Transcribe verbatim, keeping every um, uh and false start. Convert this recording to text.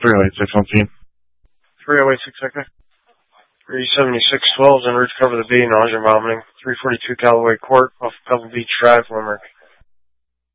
three oh eight six one team. three oh eight six, okay. three seventy-six twelve, en route to cover the B, nausea and vomiting. three forty-two Callaway Court, off Pebble Beach Drive, Limerick.